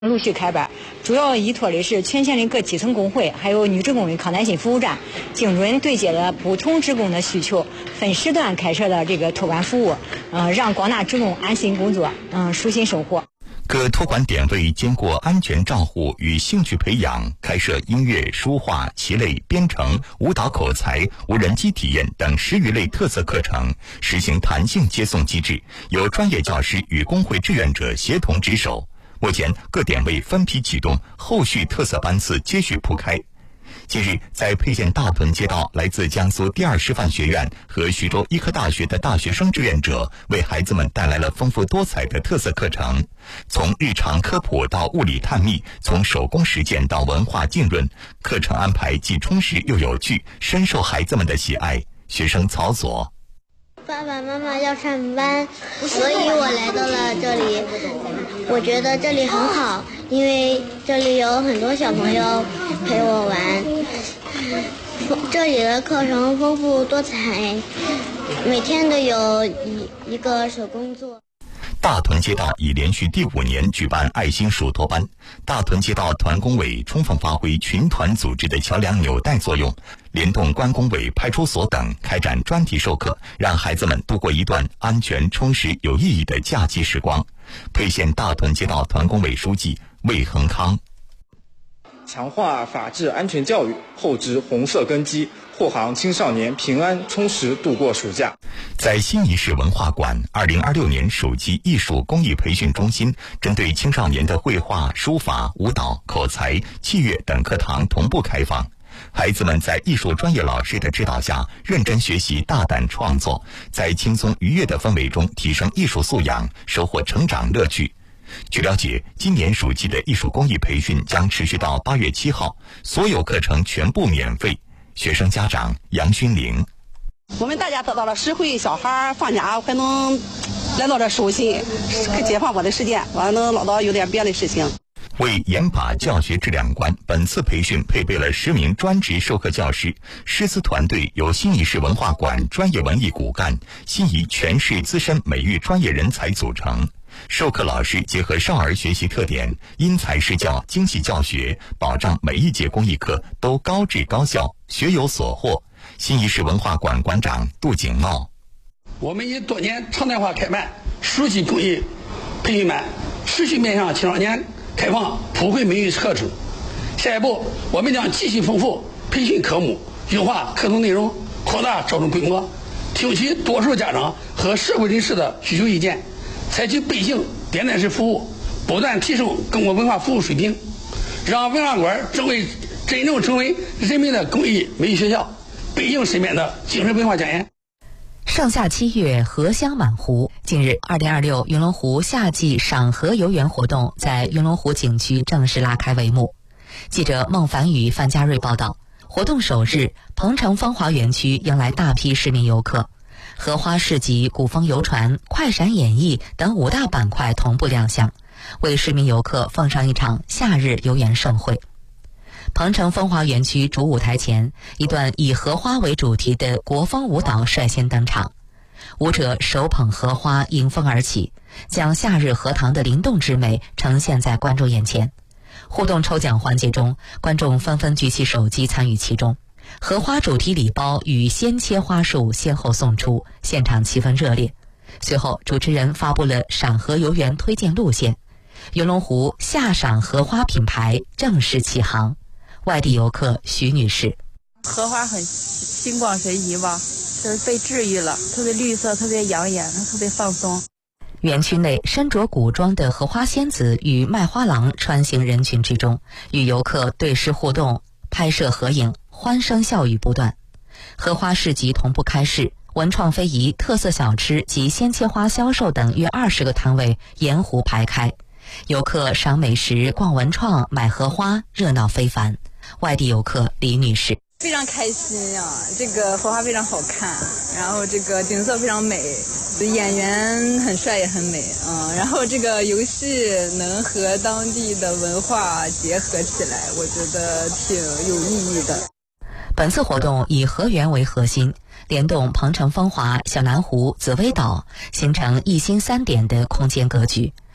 陆续开办，主要依托的是全县的各基层工会，还有女职工的抗担心服务站，精准对接了不同职工的需求，分时段开设了这个托管服务，让广大职工安心工作，舒心生活。 各托管点位兼顾安全照护与兴趣培养，开设音乐、书画、棋类、编程、舞蹈口才、无人机体验等10余类特色课程，实行弹性接送机制，由专业教师与工会志愿者协同值守。目前各点位分批启动，后续特色班次接续铺开。近日，在沛县大屯街道，来自江苏第二师范学院和徐州医科大学的大学生志愿者，为孩子们带来了丰富多彩的特色课程。从日常科普到物理探秘，从手工实践到文化浸润，课程安排既充实又有趣，深受孩子们的喜爱。学生曹佐： 爸爸妈妈要上班，所以我来到了这里。我觉得这里很好，因为这里有很多小朋友陪我玩。这里的课程丰富多彩，每天都有一个手工作。 大屯街道已连续第5年举办爱心手托班，大屯街道团工委充分发挥群团组织的桥梁纽带作用，联动关工委、派出所等开展专题授课，让孩子们度过一段安全、充实、有意义的假期时光。沛县大屯街道团工委书记魏恒康： 强化法治安全教育，厚植红色根基，护航青少年平安充实度过暑假。 在新沂市文化馆2026年暑期艺术公益培训中心，针对青少年的绘画、书法、舞蹈、口才、器乐等课堂同步开放。孩子们在艺术专业老师的指导下，认真学习，大胆创作，在轻松愉悦的氛围中提升艺术素养，收获成长乐趣。据了解，今年暑期的艺术公益培训将持续到8月7号，所有课程全部免费。学生家长杨勋玲： 我们大家得到了实惠，小孩放假还能来到这收心，解放我的时间，我还能捞到有点别的事情。 为严把教学质量关，本次培训配备了10名专职授课教师，师资团队由新沂市文化馆专业文艺骨干、新沂全市资深美育专业人才组成。授课老师结合少儿学习特点，因材施教，精细教学，保障每一节公益课都高质高效，学有所获。新沂市文化馆馆长杜景茂： 我们以多年常态化开办暑期公益培训班，持续面向青少年开放普惠美育课程。下一步，我们将继续丰富培训科目，优化课程内容，扩大招生规模，听取多数家长和社会人士的需求意见，采取倍性点赞式服务，不断提升中国文化服务水平，让文化馆真正成为人民的公益美育学校，北京身边的精神文化家园。 盛夏7月，荷香满湖。近日，2026云龙湖夏季赏荷游园活动在云龙湖景区正式拉开帷幕。记者孟凡宇、范家瑞报道，活动首日，鹏城风华园区迎来大批市民游客，荷花市集、古风游船、快闪演艺等5大板块同步亮相，为市民游客奉上一场夏日游园盛会。鹏城风华园区主舞台前，一段以荷花为主题的国风舞蹈率先登场，舞者手捧荷花迎风而起，将夏日荷塘的灵动之美呈现在观众眼前。互动抽奖环节中，观众纷纷举起手机参与其中，荷花主题礼包与鲜切花束先后送出，现场气氛热烈。随后，主持人发布了赏荷游园推荐路线，云龙湖夏赏荷花品牌正式启航。外地游客徐女士： 荷花很心旷神怡吧，就是被治愈了，特别绿色，特别养眼，特别放松。 园区内身着古装的荷花仙子与卖花郎穿行人群之中，与游客对视互动，拍摄合影，欢声笑语不断。荷花市集同步开市，文创非遗、特色小吃及鲜切花销售等约20个摊位沿湖排开，游客赏美食、逛文创、买荷花，热闹非凡。外地游客李女士： 非常开心呀，这个荷花非常好看，然后这个景色非常美，演员很帅也很美，然后这个游戏能和当地的文化结合起来，我觉得挺有意义的。 本次活动以荷园为核心，联动鹏城风华、小南湖、紫薇岛，形成一心3点的空间格局，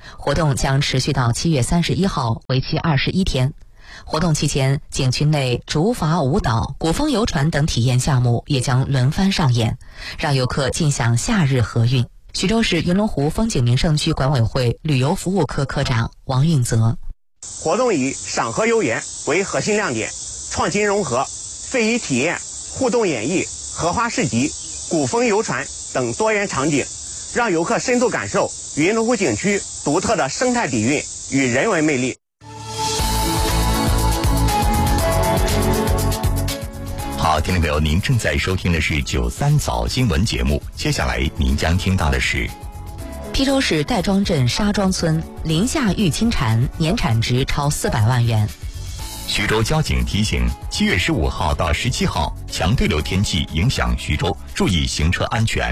活动将持续到7月31号，为期21天。活动期间，景区内竹筏舞蹈、古风游船等体验项目也将轮番上演，让游客尽享夏日和韵。徐州市云龙湖风景名胜区管委会旅游服务科科长王运泽： 活动以赏荷游园为核心亮点，创新融合、非遗体验、互动演绎、荷花市集、古风游船等多元场景，让游客深度感受云龙湖景区独特的生态底蕴与人文魅力。 好，听众朋友，您正在收听的是93早新闻节目，接下来您将听到的是邳州市戴庄镇沙庄村林下玉金蝉年产值超400万元。 徐州交警提醒，7月15号到17号强对流天气影响徐州，注意行车安全。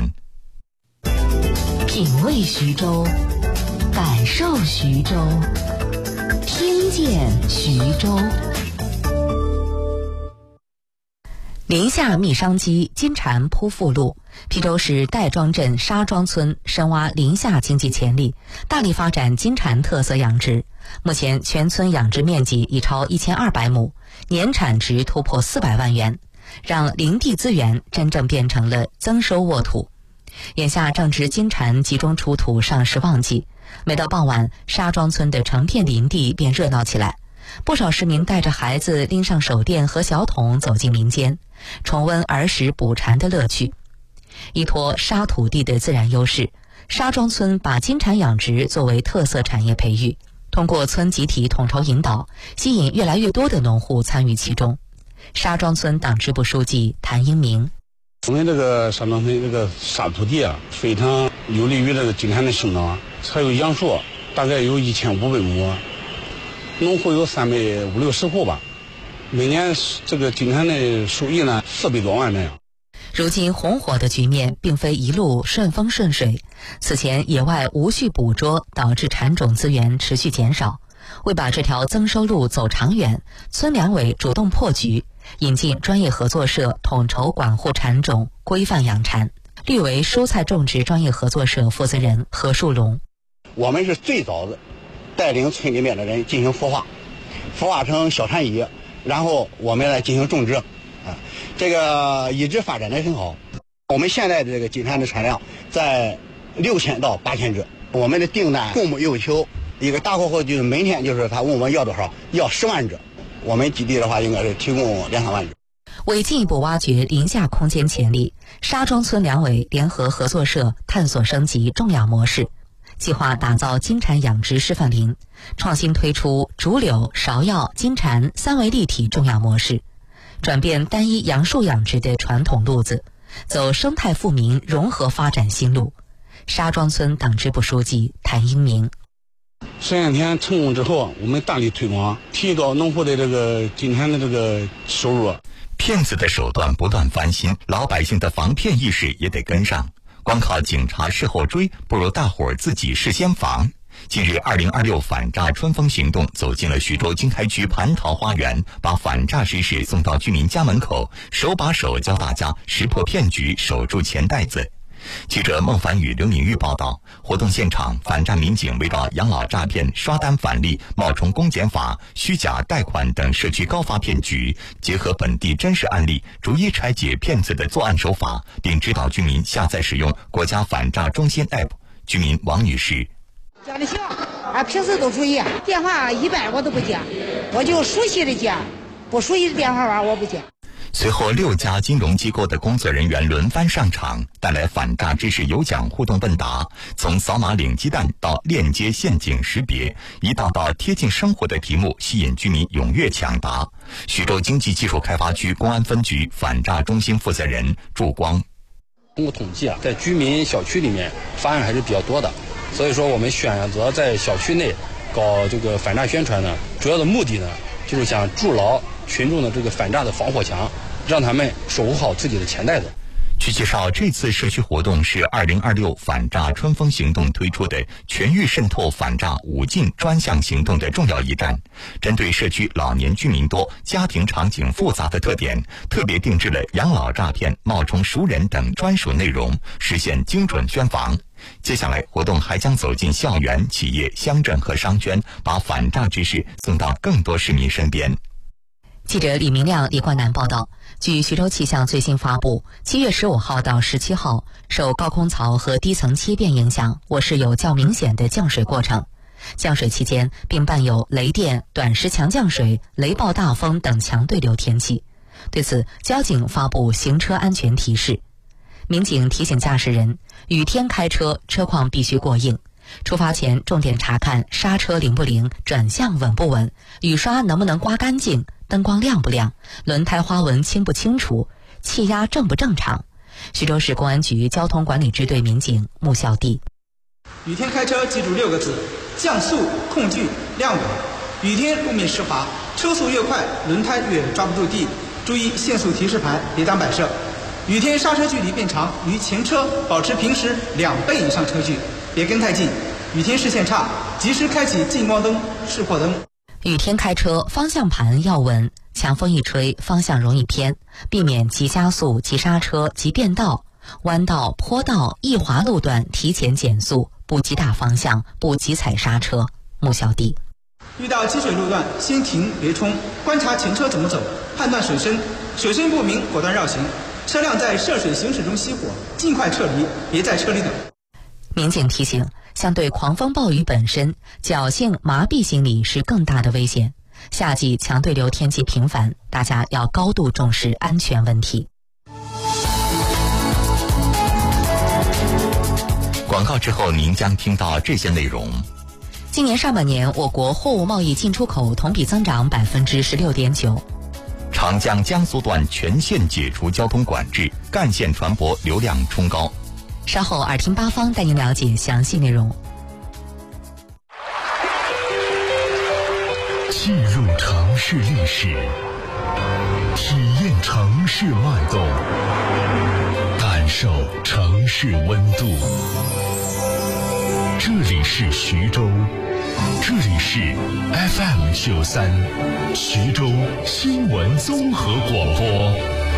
品味徐州，感受徐州，听见徐州。林下觅商机，金蝉扑复路。邳州市戴庄镇沙庄村深挖林下经济潜力，大力发展金蝉特色养殖。目前全村养殖面积已超1200亩，年产值突破400万元，让林地资源真正变成了增收沃土。眼下正值金蝉集中出土上市旺季，每到傍晚，沙庄村的成片林地便热闹起来。不少市民带着孩子拎上手电和小桶走进林间，重温儿时捕蝉的乐趣。依托沙土地的自然优势，沙庄村把金蝉养殖作为特色产业培育，通过村集体统筹引导，吸引越来越多的农户参与其中。沙庄村党支部书记谭英明： 我们这个沙庄村这个沙土地啊，非常有利于这个金蝉的生长，还有养硕，大概有1500亩。农户有350-60户吧，每年这个金蝉的收益呢400多万那样。 如今红火的局面并非一路顺风顺水，此前野外无序捕捉导致蝉种资源持续减少。为把这条增收路走长远，村两委主动破局，引进专业合作社统筹管护蝉种，规范养蝉。绿为蔬菜种植专业合作社负责人何树龙： 我们是最早的带领村里面的人进行孵化成小蝉蚁，然后我们来进行种植，这个一直发展的很好。我们现在的这个金蝉的产量在6000到8000只，我们的订单供不应求。一个大客户就是每天就是他问我们要多少，要10万只，我们基地的话应该是提供2-3万只。 为进一步挖掘林下空间潜力，沙庄村两委联合合作社探索升级种养模式。计划打造金蝉养殖示范林，创新推出竹柳、芍药、金蝉3维立体种养模式，转变单一杨树养殖的传统路子，走生态富民融合发展新路。沙庄村党支部书记谭英明： 实验田成功之后，我们大力推广，提高农户的这个金蝉的这个收入。 骗子的手段不断翻新，老百姓的防骗意识也得跟上。光靠警察事后追，不如大伙儿自己事先防。近日，2026反诈春风行动走进了徐州经开区蟠桃花园，把反诈知识送到居民家门口，手把手教大家识破骗局，守住钱袋子。记者孟凡宇、刘敏玉报道，活动现场，反诈民警围绕养老诈骗、刷单返利、冒充公检法、虚假贷款等社区高发骗局，结合本地真实案例，逐一拆解骗子的作案手法，并指导居民下载使用国家反诈中心 App。居民王女士： 讲的行，俺平时都注意，电话一般我都不接，我就熟悉的接，不熟悉的电话我不接。 随后6家金融机构的工作人员轮番上场，带来反诈知识有奖互动问答，从扫码领鸡蛋到链接陷阱识别，一道道贴近生活的题目吸引居民踊跃抢答。徐州经济技术开发区公安分局反诈中心负责人祝光： 通过统计在居民小区里面发案还是比较多的，所以说我们选择在小区内搞这个反诈宣传呢，主要的目的呢就是想筑牢群众的这个反诈的防火墙，让他们守护好自己的钱袋子。 据介绍，这次社区活动是2026反诈春风行动推出的全域渗透反诈5进专项行动的重要一站。针对社区老年居民多、家庭场景复杂的特点，特别定制了养老诈骗、冒充熟人等专属内容，实现精准宣防。 接下来，活动还将走进校园、企业、乡镇和商圈，把反诈知识送到更多市民身边。 记者李明亮、李冠南报道，据徐州气象最新发布，7月15号到17号，受高空槽和低层切变影响，我市有较明显的降水过程。降水期间并伴有雷电、短时强降水、雷暴大风等强对流天气。对此，交警发布行车安全提示。民警提醒驾驶人，雨天开车，车况必须过硬。出发前重点查看刹车灵不灵，转向稳不稳，雨刷能不能刮干净，灯光亮不亮，轮胎花纹清不清楚，气压正不正常。徐州市公安局交通管理支队民警穆孝娣。 雨天开车记住6个字：降速、控距、亮稳。雨天路面湿滑，车速越快，轮胎越抓不住地，注意限速提示牌，别当摆设。雨天刹车距离变长，与前车保持平时2倍以上车距，别跟太近。雨天视线差，及时开启近光灯、示破灯。 雨天开车，方向盘要稳，强风一吹，方向容易偏，避免急加速、急刹车、急变道，弯道、坡道、易滑路段提前减速，不急打方向，不急踩刹车。穆孝娣。 遇到积水路段，先停别冲，观察前车怎么走，判断水深，水深不明果断绕行。车辆在涉水行驶中熄火，尽快撤离，别在车里等。 民警提醒，相对狂风暴雨本身，侥幸麻痹心理是更大的危险。夏季强对流天气频繁，大家要高度重视安全问题。 广告之后，您将听到这些内容。 今年上半年，我国货物贸易进出口同比增长16.9%。 长江江苏段全线解除交通管制，干线船舶流量冲高。 稍后耳听八方带您了解详细内容。 进入城市历史，体验城市脉动，感受城市温度。这里是徐州，这里是 FM93 徐州新闻综合广播。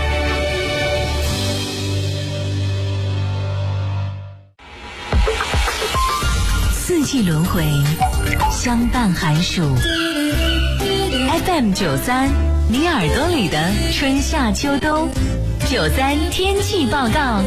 四季轮回，相伴寒暑。FM93，你耳朵里的春夏秋冬。93天气报告。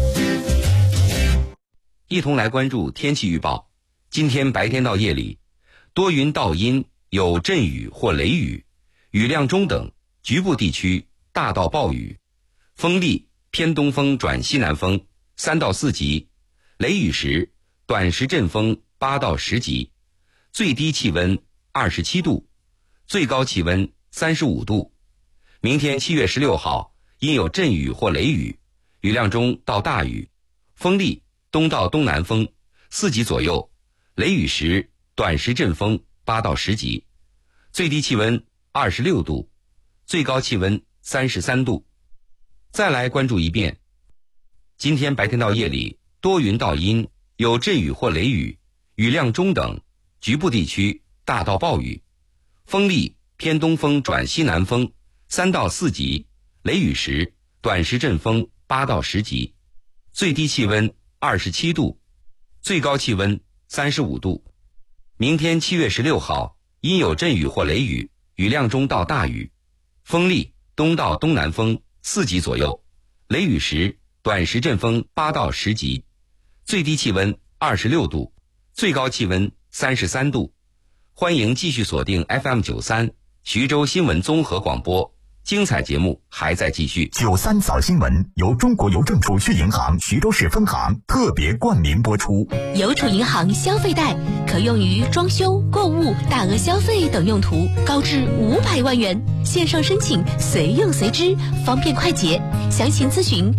一同来关注天气预报。今天白天到夜里，多云到阴，有阵雨或雷雨，雨量中等，局部地区大到暴雨，风力偏东风转西南风3到4级，雷雨时短时阵风8到10级，最低气温27度，最高气温35度。明天7月16号，因有阵雨或雷雨，雨量中到大雨，风力东到东南风4级左右，雷雨时短时阵风8到10级，最低气温26度，最高气温33度。再来关注一遍，今天白天到夜里多云到阴，有阵雨或雷雨，雨量中等，局部地区大到暴雨，风力偏东风转西南风3到4级，雷雨时短时阵风8到10级，最低气温27度，最高气温35度。明天7月16号，因有阵雨或雷雨，雨量中到大雨，风力东到东南风4级左右，雷雨时短时阵风8到10级，最低气温26度，最高气温33度。欢迎继续锁定 FM93 徐州新闻综合广播，精彩节目还在继续。 93早新闻由中国邮政储蓄银行徐州市分行特别冠名播出。 邮储银行消费贷可用于装修、购物、大额消费等用途，高至500万元，线上申请随用随支，方便快捷。详情咨询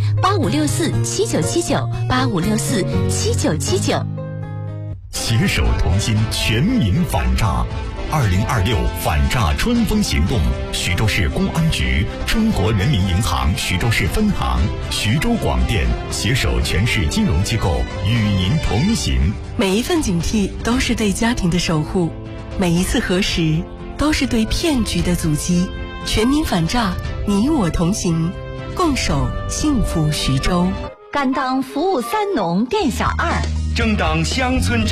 85647979 85647979。 携手同心，全民反诈。2026反诈春风行动，徐州市公安局、中国人民银行徐州市分行、徐州广电携手全市金融机构与您同行。 每一份警惕都是对家庭的守护，每一次核实都是对骗局的阻击。全民反诈，你我同行，共守幸福徐州。 甘当服务3农店小二。 争当乡村